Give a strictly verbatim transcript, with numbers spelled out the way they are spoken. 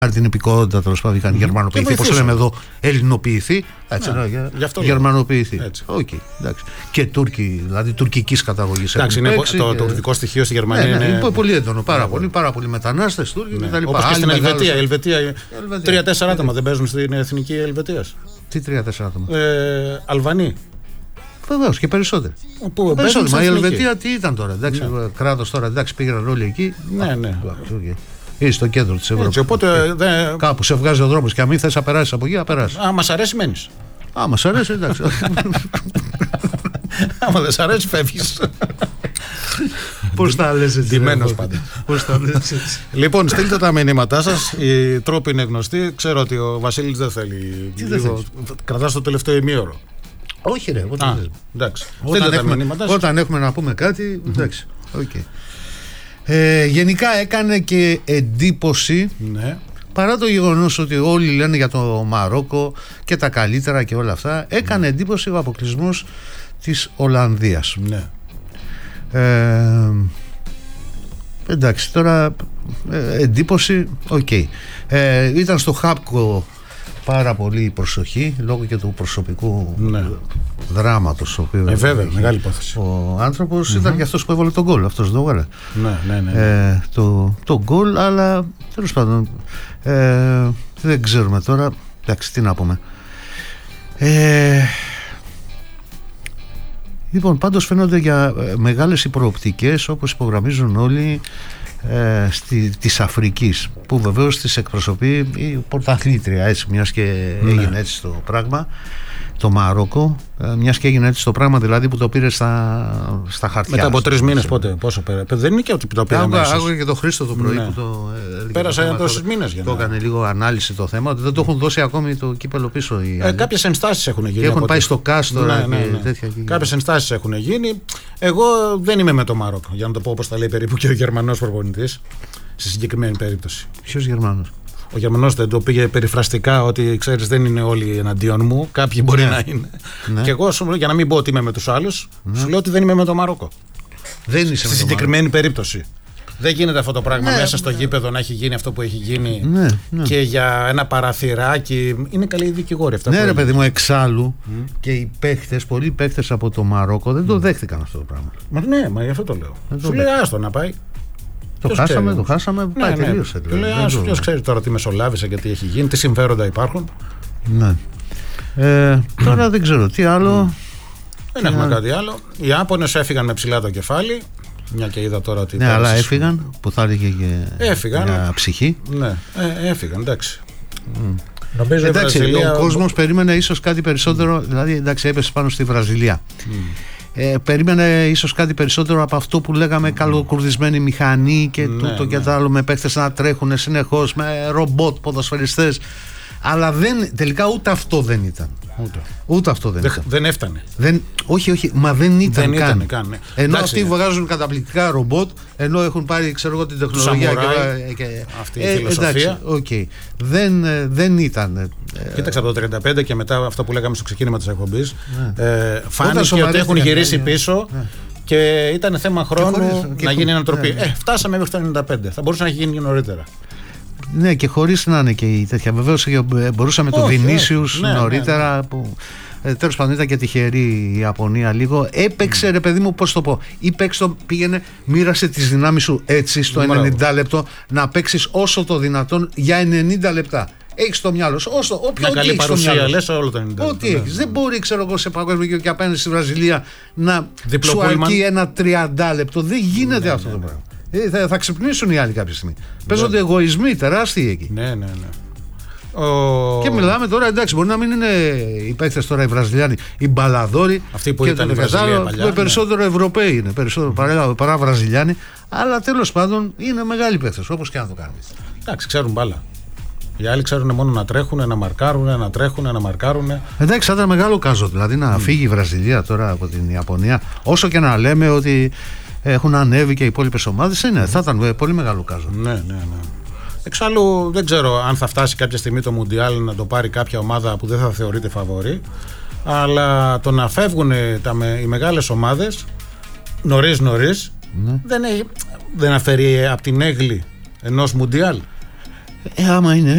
την υπηκότητα, τέλος πάντων, είχαν mm-hmm. γερμανοποιηθεί. Πώς λέμε εδώ, ελληνοποιηθεί. Έτσι, ναι, ναι, γι' αυτό γερμανοποιηθεί. Okay, και Τούρκοι, δηλαδή τουρκικής καταγωγής. Εντάξει, είναι παίξει, το, και... το τουρκικό στοιχείο στη Γερμανία. Ναι, ναι, είναι... είναι πολύ έντονο. Πάρα, ναι, πολύ, πάρα πολλοί μετανάστες Τούρκοι ναι. κτλ. Όπως και στην Ελβετία. Η Ελβετία τρία-τέσσερα άτομα δεν παίζουν στην εθνική Ελβετία. Τι τρία-τέσσερα άτομα. Ε, Αλβανοί. Βεβαίως και περισσότεροι. Πού, περισσότεροι. Μα η Ελβετία τι ήταν τώρα. Εντάξει, ναι. κράτος τώρα, εντάξει, πήγαν όλοι εκεί. Ναι, ναι. Ή στο κέντρο της Ευρώπης. Οπότε, δε... Κάπου σε βγάζει ο δρόμος και αν μην θες να περάσεις από εκεί, να περάσεις. Α, μας αρέσει, μένεις. Α, μας αρέσει, εντάξει. Άμα δεν σ' αρέσει, φεύγεις. Πώς τα λες έτσι. Ντυμένος πάντα. Πώς τα λες έτσι. Λοιπόν, στείλτε τα μηνύματά σας. Οι τρόποι είναι γνωστοί. Ξέρω ότι ο Βασίλης δεν θέλει. Τι δεν θέλει. Κρατάς το τελευταίο ημίωρο. Όχι, ρε. Α, εντάξει. Όταν, έχουμε, όταν έχουμε να πούμε κάτι, εντάξει. Okay. Ε, γενικά έκανε και εντύπωση, ναι. παρά το γεγονός ότι όλοι λένε για το Μαρόκο και τα καλύτερα και όλα αυτά, έκανε ναι. εντύπωση ο αποκλεισμός της Ολλανδίας. Ναι. Ε, εντάξει, τώρα ε, εντύπωση, οκ. Okay. Ε, ήταν στο Χάπκο πάρα πολύ προσοχή λόγω και του προσωπικού ναι. δράματος ο οποίος ε, βέβαια, μεγάλη υπόθεση. Ο άνθρωπος mm-hmm. ήταν και αυτός που έβαλε τον γκολ. Αυτός δεν έβαλε ναι, ναι, ναι, ναι. ε, το, το γκολ, αλλά τέλος πάντων ε, δεν ξέρουμε τώρα. Εντάξει, τι να πούμε. Ε, λοιπόν, πάντως φαίνονται για μεγάλες οι προοπτικές, όπως υπογραμμίζουν όλοι, Ε, στη, της Αφρικής, που βεβαίως τις εκπροσωπεί η πρωταθλήτρια, έτσι, μιας και ναι. έγινε έτσι το πράγμα, το Μαρόκο, ε, μιας και έγινε έτσι το πράγμα, δηλαδή που το πήρε στα, στα χαρτιά. Μετά από τρεις μήνες πότε, πόσο πέρα, δεν είναι και ότι το πήρε αμέσως. Άκουγα και το Χρήστο το πρωί ναι. που το ε, πέρασε τόσους μήνες για να... Το έκανε λίγο ανάλυση το θέμα, ότι δεν το έχουν δώσει ακόμη το κύπελο πίσω οι ε, κάποιες ενστάσεις έχουν γίνει. Έχουν πάει στο Κάστρο ναι, ναι, ναι. και τέτοια. Κάποιες ενστάσεις έχουν γίνει. Εγώ δεν είμαι με το Μαρόκο, για να το πω όπως τα λέει περίπου και ο Γερμανός προπονητής στη συγκεκριμένη περίπτωση. Ποιος Γερμανός? Ο Γερμανός δεν το πήγε περιφραστικά ότι ξέρεις δεν είναι όλοι εναντίον μου, κάποιοι μπορεί ναι. να είναι. Ναι. Και εγώ σου, για να μην πω ότι είμαι με τους άλλους, ναι. σου λέω ότι δεν είμαι με το Μαρόκο. Δεν είσαι στη συγκεκριμένη περίπτωση. Δεν γίνεται αυτό το πράγμα ναι, μέσα στο ναι. γήπεδο να έχει γίνει αυτό που έχει γίνει ναι, ναι. και για ένα παραθυράκι. Είναι καλή δικηγόρη αυτά. Ναι, ρε παιδί μου, εξάλλου mm. και οι παίχτες, πολλοί παίχτες από το Μαρόκο δεν το δέχτηκαν αυτό το πράγμα. Μα ναι, μα γι' αυτό το λέω. Δεν σου λέει άστο να πάει. Το ποιος χάσαμε, ξέρει, το χάσαμε, ναι, πάει ναι, τελείωσε. Του λέει άστο, ποιος ξέρει τώρα τι μεσολάβησε και τι έχει γίνει, τι συμφέροντα υπάρχουν. Ναι. Ε, τώρα δεν ξέρω τι άλλο. Δεν έχουμε κάτι άλλο. Οι Ιάπωνες έφυγαν με ψηλά το κεφάλι. Μια και είδα τώρα ότι. Ναι, αλλά έφυγαν, που θα έλεγε και έφυγαν, μια ψυχή. Ναι, ε, έφυγαν, εντάξει. Mm. Νομίζω εντάξει, Βραζιλία... ο κόσμος περίμενε ίσως κάτι περισσότερο, mm. δηλαδή εντάξει, έπεσε πάνω στη Βραζιλία. Mm. Ε, περίμενε ίσως κάτι περισσότερο από αυτό που λέγαμε mm. καλοκουρδισμένη μηχανή και ναι, τούτο ναι. και τα άλλο, με παίχτες να τρέχουν συνεχώς, με ρομπότ ποδοσφαιριστές. Αλλά δεν, τελικά ούτε αυτό δεν ήταν. Ούτε, ούτε αυτό δεν, δεν ήταν. Δεν έφτανε. Δεν, όχι, όχι, μα δεν ήταν δεν καν. Ήτανε, καν ναι. Ενώ εντάξει, αυτοί βγάζουν καταπληκτικά ρομπότ, ενώ έχουν πάρει ξέρω εγώ την τεχνολογία Σαμουράι, και, και, αυτή η ε, φιλοσοφία. Okay. Δεν, δεν ήταν. Κοίταξε από το τριάντα πέντε και μετά αυτό που λέγαμε στο ξεκίνημα της εκπομπής, ναι. ε, φάνηκε ότι έχουν γυρίσει ναι, πίσω. Ναι. Και ήταν θέμα χρόνου και χωρίς, και να γίνει ανατροπή. Ναι. Ε, φτάσαμε μέχρι το ενενήντα πέντε. Θα μπορούσε να έχει γίνει και νωρίτερα. Ναι, και χωρίς να είναι και η τέτοια. Βεβαίως μπορούσαμε το Βινίσιους ναι, νωρίτερα. Ναι, ναι. Που, ε, τέλος πάντων ήταν και τυχερή η Ιαπωνία λίγο. Έπαιξε mm. ρε παιδί μου, πώς το πω. Ή παίξε το, πήγαινε, μοίρασε τις δυνάμεις σου έτσι στο Μπράβο. ενενήντα λεπτό να παίξεις όσο το δυνατόν για ενενήντα λεπτά. Έχεις στο μυαλό σου, όσο, όποιο μια καλή παρουσία, λες όλο το ενενήντα λεπτό. Ό,τι έχεις. Δεν μπορεί, ξέρω εγώ, σε παγκόσμιο και απέναντι στη Βραζιλία να σου αρκεί ένα τριάντα λεπτό. Δεν γίνεται ναι, αυτό ναι, το ναι. πράγμα. Ε, θα, θα ξυπνήσουν οι άλλοι κάποια στιγμή. Ναι. Παίζονται εγωισμοί τεράστιοι εκεί. Ναι, ναι, ναι. Ο... Και μιλάμε τώρα, εντάξει, μπορεί να μην είναι οι παίκτες τώρα οι Βραζιλιάνοι, οι μπαλαδόροι. Αυτοί που ήταν οι Βραζιλιάνοι παλιά. Ναι. Περισσότερο Ευρωπαίοι είναι, περισσότερο παρά, παρά Βραζιλιάνοι. Αλλά τέλος πάντων είναι μεγάλοι παίκτες, όπως και αν το κάνεις. Εντάξει, ξέρουν μπάλα. Οι άλλοι ξέρουν μόνο να τρέχουν, να μαρκάρουν, να τρέχουν, να μαρκάρουν. Εντάξει, θα ήταν μεγάλο κάζο δηλαδή να mm. φύγει η Βραζιλία τώρα από την Ιαπωνία. Όσο και να λέμε ότι έχουν ανέβει και οι υπόλοιπες ομάδες, είναι, θα ήταν πολύ μεγάλο κάζο. Ναι, ναι, ναι. Εξάλλου δεν ξέρω αν θα φτάσει κάποια στιγμή το Μουντιάλ να το πάρει κάποια ομάδα που δεν θα θεωρείται φαβορί. Αλλά το να φεύγουν τα, οι μεγάλες ομάδες νωρίς νωρίς ναι. δεν, δεν αφαιρεί από την έγκλη ενός Μουντιάλ. Ε, άμα είναι